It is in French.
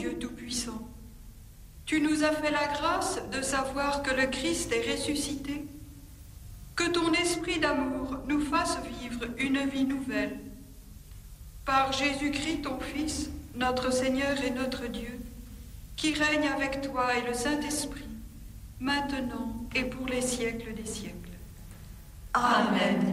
Dieu Tout-Puissant, tu nous as fait la grâce de savoir que le Christ est ressuscité. Que ton esprit d'amour nous fasse vivre une vie nouvelle. Par Jésus-Christ, ton Fils, notre Seigneur et notre Dieu, qui règne avec toi et le Saint-Esprit, maintenant et pour les siècles des siècles. Amen.